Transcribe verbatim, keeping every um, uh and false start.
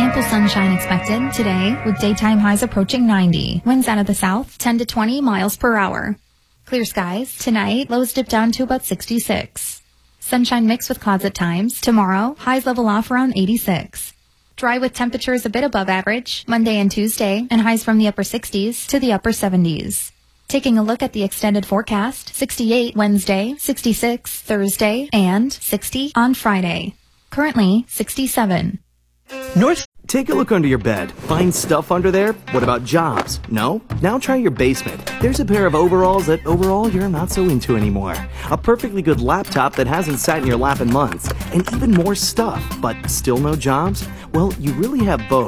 Ample sunshine expected today with daytime highs approaching ninety. Winds out of the south, ten to twenty miles per hour. Clear skies tonight, lows dip down to about sixty-six. Sunshine mixed with clouds at times. Tomorrow, highs level off around eighty-six. Dry with temperatures a bit above average Monday and Tuesday, and highs from the upper sixties to the upper seventies. Taking a look at the extended forecast, sixty-eight Wednesday, sixty-six Thursday, and sixty on Friday. Currently, sixty-seven. North. Take a look under your bed. Find stuff under there? What about jobs? No? Now try your basement. There's a pair of overalls that overall you're not so into anymore. A perfectly good laptop that hasn't sat in your lap in months. And even more stuff, but still no jobs? Well, you really have both.